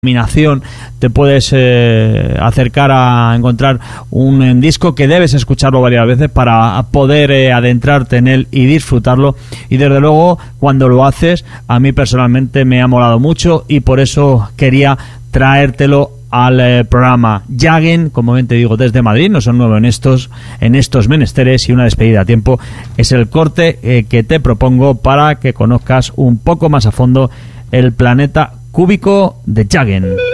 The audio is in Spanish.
combinación te puedes acercar a encontrar un disco que debes escucharlo varias veces para poder adentrarte en él y disfrutarlo, y desde luego cuando lo haces a mí personalmente me ha molado mucho y por eso quería traértelo al programa. Jagen, como bien te digo, desde Madrid, no son nuevos en estos menesteres, y una despedida a tiempo es el corte que te propongo para que conozcas un poco más a fondo el planeta cúbico de Jagen.